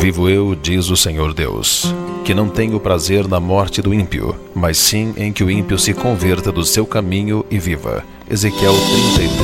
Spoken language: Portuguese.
Vivo eu, diz o Senhor Deus, que não tenho prazer na morte do ímpio, mas sim em que o ímpio se converta do seu caminho e viva. Ezequiel 33,